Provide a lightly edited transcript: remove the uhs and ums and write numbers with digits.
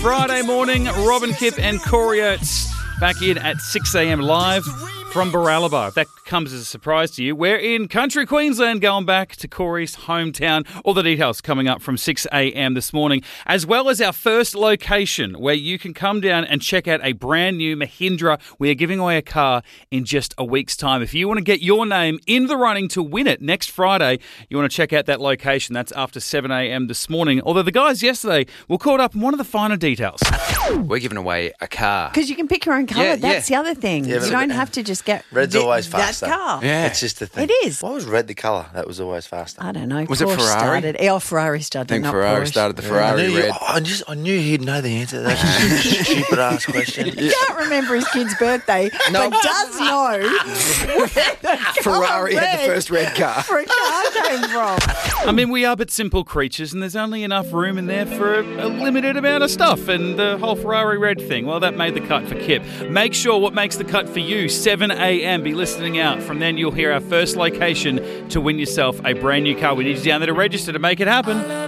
Friday morning. Robin Kip and Corey Oates back in at 6 a.m. live from Baralaba. If that comes as a surprise to you, we're in country Queensland, going back to Corey's hometown. All the details coming up from 6 a.m. this morning, as well as our first location where you can come down and check out a brand new Mahindra. We are giving away a car in just a week's time. If you want to get your name in the running to win it next Friday, you want to check out that location. That's after 7 a.m. this morning. Although the guys yesterday were caught up in one of the finer details. We're giving away a car. Because you can pick your own colour. Yeah, That's the other thing. Yeah, you don't have to just get red's always faster. that car. Yeah. It's just the thing. It is. Why was red the colour? That was always faster. I don't know. Was it Porsche Ferrari? Started. Ferrari started. I think not Ferrari Porsche. started the Ferrari red. I knew he'd know the answer to that stupid ass question. He can't remember his kid's birthday, but does know where the Ferrari colour had the red first red car. for a car came from. I mean, we are but simple creatures, and there's only enough room in there for a limited amount of stuff. And the whole Ferrari red thing, well, that made the cut for Kip. Make sure what makes the cut for you, 7 a.m. Be listening out. From then, you'll hear our first location to win yourself a brand new car. We need you down there to register to make it happen.